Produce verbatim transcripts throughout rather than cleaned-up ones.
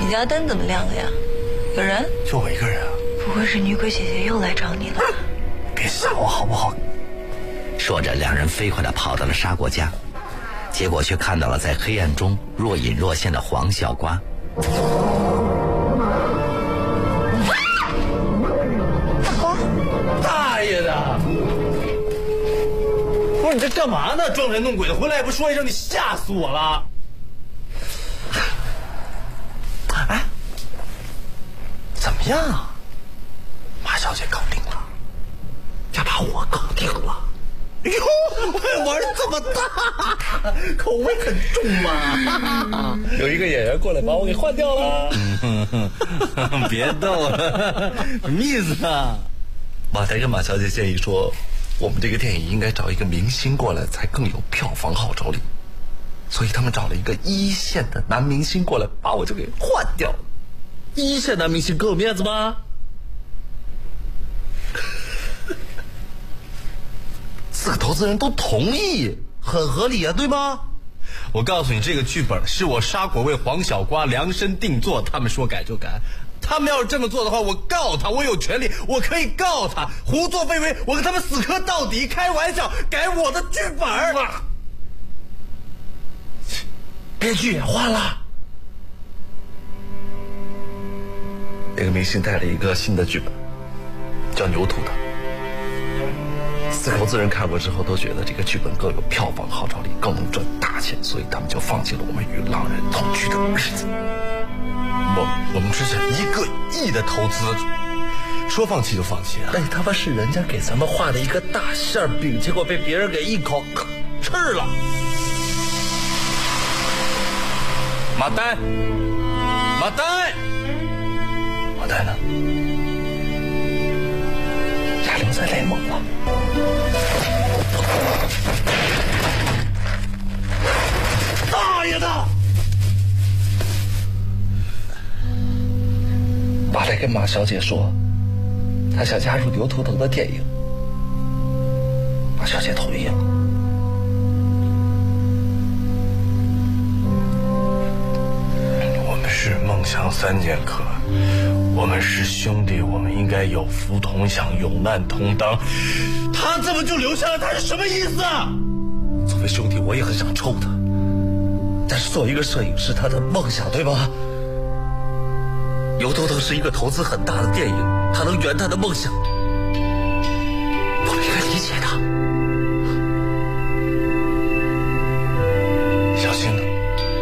你家灯怎么亮了呀？有人？ 就我一个人啊。 不会是女鬼姐姐又来找你了？ 别吓我好不好？ 说着，两人飞快地跑到了沙果家，结果却看到了在黑暗中若隐若现的黄小瓜。 大爷的！不是你这干嘛呢？装神弄鬼的，回来也不说一声，你吓死我了！哎，怎么样啊？马小姐搞定了，要把我搞定了。哟，玩这么大，口味很重嘛。有一个演员过来把我给换掉了。 别逗了，什么意思啊？ 马台跟马小姐建议说，我们这个电影应该找一个明星过来，才更有票房号召力。所以他们找了一个一线的男明星过来，把我就给换掉了。 一线男明星给我面子吗？ 四个投资人都同意，很合理啊，对吗？ 我告诉你，这个剧本是我沙果为黄小瓜量身定做，他们说改就改。他们要是这么做的话，我告他，我有权利，我可以告他胡作非为，我跟他们死磕到底。开玩笑，改我的剧本。 编剧也换了，那个明星带了一个新的剧本，叫牛犊的。四个投资人看过之后都觉得这个剧本更有票房号召力，更能赚大钱，所以他们就放弃了我们与狼人同居的日子。 我我们之前一个亿的投资，说放弃就放弃啊！ 那他妈是人家给咱们画的一个大馅饼，结果被别人给一口吃了。 马呆，马呆， 马呆呢？他留在雷蒙了。大爷的！马来跟马小姐说，她想加入牛图腾的电影，马小姐同意了。 我们是梦想三剑客，我们是兄弟，我们应该有福同享，有难同当。他怎么就留下了？他是什么意思啊？ 作为兄弟，我也很想抽他，但是作为一个摄影师，他的梦想，对吧？牛头头是一个投资很大的电影，他能圆他的梦想，我们应该理解他。 小新呢？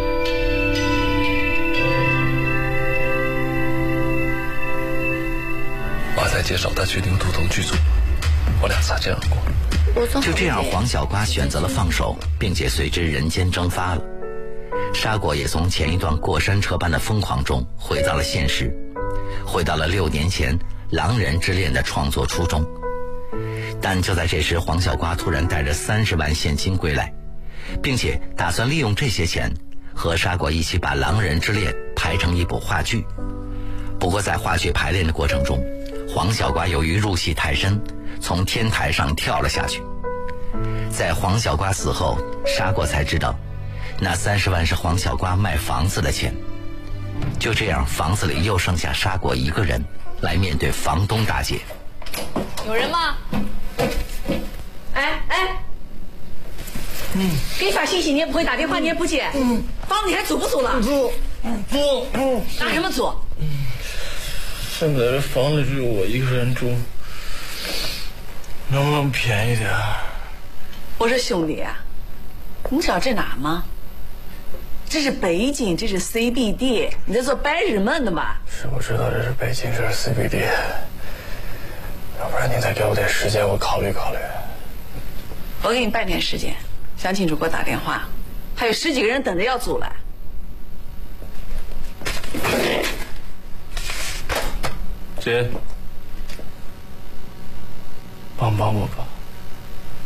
马仔介绍他去牛头头剧组，我俩擦肩而过。 就这样，黄小瓜选择了放手，并且随之人间蒸发了。沙果也从前一段过山车般的疯狂中回到了现实，回到了六年前《狼人之恋》的创作初衷。但就在这时，黄小瓜突然带着三十万现金归来，并且打算利用这些钱和沙果一起把《狼人之恋》拍成一部话剧。不过在话剧排练的过程中，黄小瓜由于入戏太深，从天台上跳了下去。在黄小瓜死后，沙果才知道那三十万是黄小瓜卖房子的钱。就这样，房子里又剩下沙果一个人来面对房东大姐。 有人吗？哎哎，嗯，给你发信息你也不会打电话，你也不接，嗯，房子你还租不租了？ 租，租，嗯， 拿什么租？ 嗯，现在这房子只有我一个人住，能不能便宜点？ 我说兄弟啊，你知道这哪吗？这是北京，这是 C B D， 你在做白日梦的嘛？ 是我知道这是北京，这是 C B D， 要不然你再给我点时间，我考虑考虑。 我给你半天时间，想清楚给我打电话，还有十几个人等着要租来。 姐，帮帮我吧。